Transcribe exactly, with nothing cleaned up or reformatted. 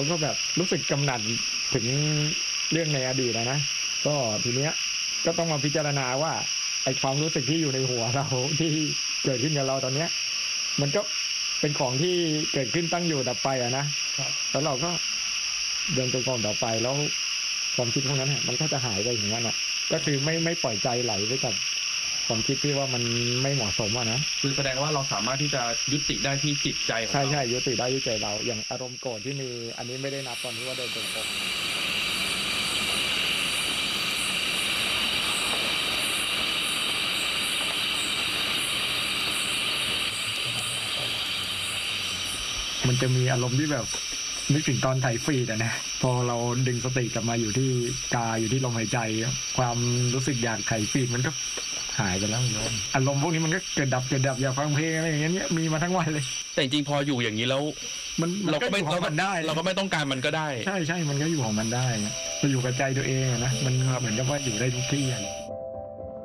ก็แบบรู้สึกกำหนัดถึงเรื่องในอดีตนะนะก็ทีเนี้ยก็ต้องมาพิจารณาว่าไอความรู้สึกที่อยู่ในหัวเราที่เกิดขึ้นกับเราตอนเนี้ยมันก็เป็นของที่เกิดขึ้นตั้งอยู่ดับไปอะนะแล้วเราก็เดินไปก่อนต่อไปแล้วความคิดพวกนั้นเนี่ยมันก็จะหายไปอย่างนั้นอ่ะก็คือไม่ไม่ปล่อยใจไหลไปกับความคิดที่ว่ามันไม่เหมาะสมอะนะคือแสดงว่าเราสามารถที่จะยุติได้ที่จิตใจของเราใช่ใช่ยุติได้ที่ใจเราอย่างอารมณ์โกรธที่มีอันนี้ไม่ได้นับตอนที่ว่าเดินตรงๆมันจะมีอารมณ์ที่แบบนึกถึงตอนไถฟีดอะนะพอเราดึงสติกลับมาอยู่ที่กายอยู่ที่ลมหายใจความรู้สึกอยากไถฟีดมันก็หายไปแล้วอารมณ์พวกนี้มันก็เกิดดับเกิดดับอยากฟังเพลงอะไรอย่างเงี้ยมีมาทั้งวันเลยแต่จริงพออยู่อย่างนี้แล้วมันเราก็ไม่เราก็ได้เราก็ไม่ต้องการมันก็ได้ใช่ใช่มันก็อยู่ของมันได้เราอยู่กับใจตัวเองนะมันเหมือนกับว่าอยู่ได้ทุกที่